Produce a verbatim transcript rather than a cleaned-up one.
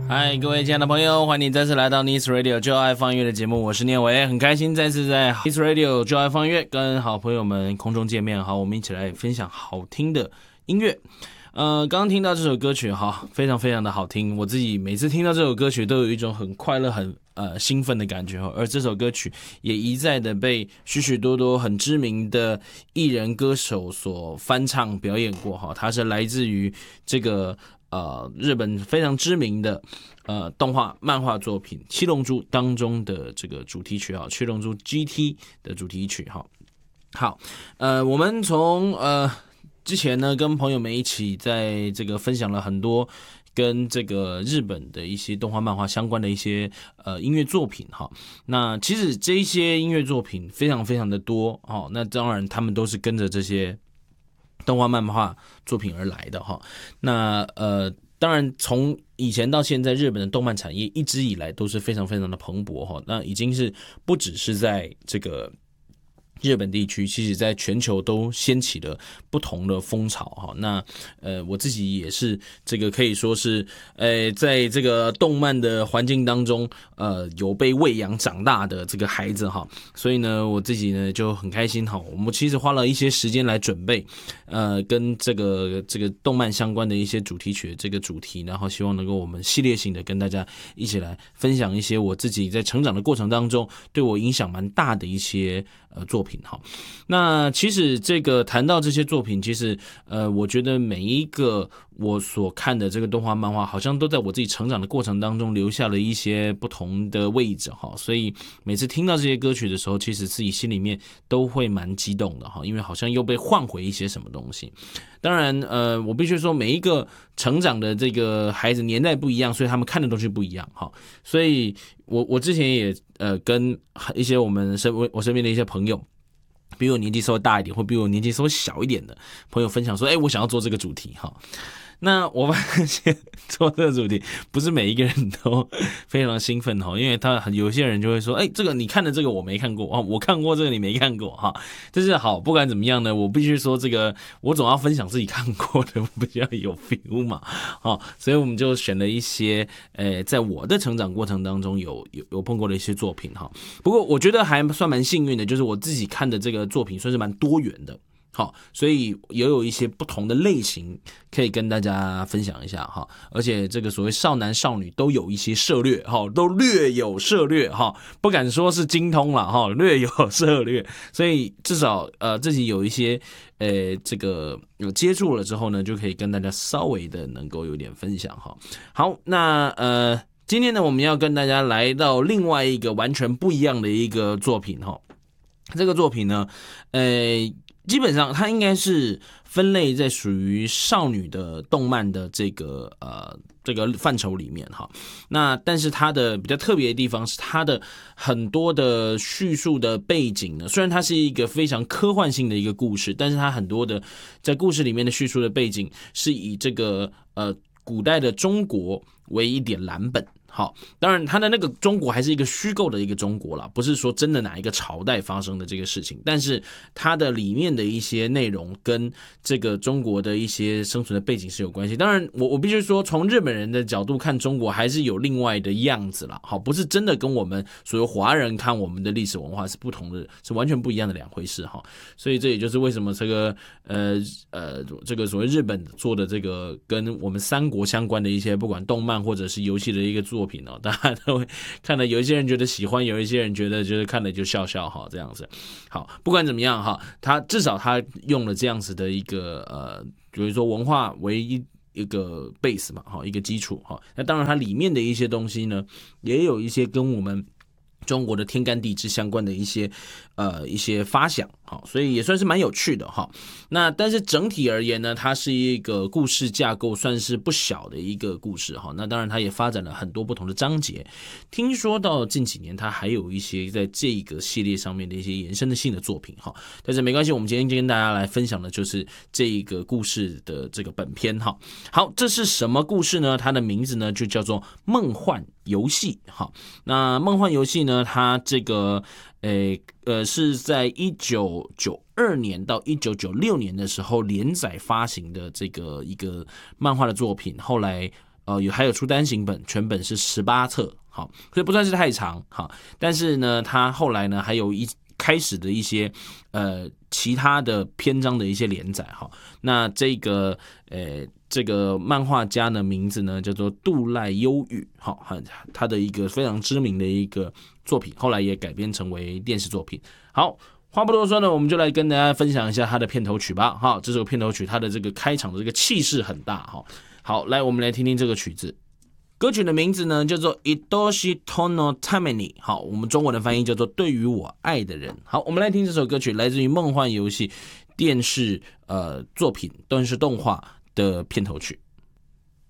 嗨，各位亲爱的朋友，欢迎再次来到 Nice Radio 就爱放音乐的节目，我是念维，很开心再次在 Nice Radio 就爱放音乐跟好朋友们空中见面，好，我们一起来分享好听的音乐。呃，刚刚听到这首歌曲，哈，非常非常的好听，我自己每次听到这首歌曲都有一种很快乐、很呃兴奋的感觉，而这首歌曲也一再的被许许多多很知名的艺人歌手所翻唱表演过，哈，它是来自于这个。呃，日本非常知名的呃动画漫画作品《七龙珠》当中的这个主题曲哈，《七龙珠 G T》的主题曲哈。好，呃，我们从呃之前呢跟朋友们一起在这个分享了很多跟这个日本的一些动画漫画相关的一些呃音乐作品哈。那其实这一些音乐作品非常非常的多哦，那当然他们都是跟着这些动画漫画作品而来的哈，那呃，当然从以前到现在，日本的动漫产业一直以来都是非常非常的蓬勃哈，那已经是不只是在这个日本地区，其实在全球都掀起了不同的风潮哈。那呃，我自己也是这个可以说是呃，在这个动漫的环境当中，呃，有被喂养长大的这个孩子哈。所以呢，我自己呢就很开心哈。我们其实花了一些时间来准备，呃，跟这个这个动漫相关的一些主题曲的这个主题，然后希望能够我们系列性的跟大家一起来分享一些我自己在成长的过程当中对我影响蛮大的一些呃作品。好，那其实这个谈到这些作品，其实呃，我觉得每一个我所看的这个动画漫画，好像都在我自己成长的过程当中留下了一些不同的位置哈。所以每次听到这些歌曲的时候，其实自己心里面都会蛮激动的哈，因为好像又被唤回一些什么东西。当然，呃，我必须说，每一个成长的这个孩子年代不一样，所以他们看的东西不一样哈。所以我我之前也呃跟一些我们身我身边的一些朋友。比我年纪稍微大一点，或比我年纪稍微小一点的朋友分享说：“哎、欸，我想要做这个主题哈。”那我发现做这个主题不是每一个人都非常兴奋哈，因为他有些人就会说：“哎、欸，这个你看的这个我没看过啊，我看过这个你没看过哈。”就是好，不管怎么样呢，我必须说这个我总要分享自己看过的比较有 feel 嘛，好，所以我们就选了一些呃，在我的成长过程当中有有有碰过的一些作品哈。不过我觉得还算蛮幸运的，就是我自己看的这个作品算是蛮多元的。好，所以也有一些不同的类型可以跟大家分享一下哈，而且这个所谓少男少女都有一些涉略哈，都略有涉略哈，不敢说是精通了哈，略有涉略，所以至少呃自己有一些呃这个有接触了之后呢，就可以跟大家稍微的能够有点分享哈。好，那呃今天呢，我们要跟大家来到另外一个完全不一样的一个作品哈，这个作品呢，呃。基本上它应该是分类在属于少女的动漫的这个呃这个范畴里面哈。那但是它的比较特别的地方是它的很多的叙述的背景呢，虽然它是一个非常科幻性的一个故事，但是它很多的在故事里面的叙述的背景是以这个呃古代的中国为一点蓝本。好，当然他的那个中国还是一个虚构的一个中国啦，不是说真的哪一个朝代发生的这个事情，但是它的里面的一些内容跟这个中国的一些生存的背景是有关系。当然我我必须说，从日本人的角度看中国还是有另外的样子啦，好，不是真的跟我们所有华人看我们的历史文化是不同的，是完全不一样的两回事哈。所以这也就是为什么这个呃呃这个所谓日本做的这个跟我们三国相关的一些不管动漫或者是游戏的一个作品哦，大家都会看了，有一些人觉得喜欢，有一些人觉得就是看了就笑笑哈，这样子。好，不管怎么样哈，他至少他用了这样子的一个呃，比如说文化为一一个 base 嘛，哈，一个基础哈。那当然它里面的一些东西呢，也有一些跟我们中国的天干地支相关的一些呃一些发想，好，所以也算是蛮有趣的哈。那但是整体而言呢，它是一个故事架构算是不小的一个故事哈。那当然它也发展了很多不同的章节。听说到近几年它还有一些在这个系列上面的一些延伸的性的作品哈。但是没关系，我们今天就跟大家来分享的就是这个故事的这个本篇哈。好，这是什么故事呢？它的名字呢就叫做《梦幻游戏》哈。那《梦幻游戏》呢，它这个诶呃是在一九九二年到一九九六年的时候连载发行的这个一个漫画的作品，后来呃，有还有出单行本，全本是十八册，好，所以不算是太长，好，但是呢，他后来呢还有一开始的一些呃其他的篇章的一些连载，哈，那这个呃这个漫画家的名字呢叫做杜赖优羽，好，他的一个非常知名的一个作品，后来也改编成为电视作品。好，话不多说呢，我们就来跟大家分享一下他的片头曲吧，哈，这首片头曲它的这个开场的这个气势很大，哈，好，来我们来听听这个曲子。歌曲的名字呢叫做 Idoshi Tono Tameni， 好，我们中文的翻译叫做对于我爱的人。好，我们来听这首歌曲，来自于梦幻游戏电视呃作品，电视动画的片头曲。